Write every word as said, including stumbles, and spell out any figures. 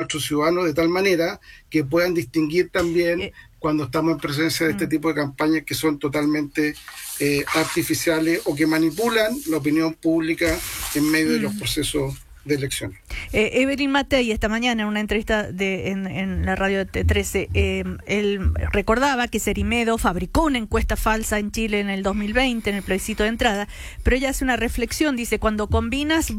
nuestros ciudadanos de tal manera que puedan distinguir también Eh, cuando estamos en presencia de este tipo de campañas que son totalmente eh, artificiales o que manipulan la opinión pública en medio de los procesos de elecciones. Eh, Evelyn Matei esta mañana en una entrevista de, en, en la radio T trece, eh, él recordaba que Cerimedo fabricó una encuesta falsa en Chile en el dos mil veinte, en el plebiscito de entrada, pero ella hace una reflexión, dice, cuando combinas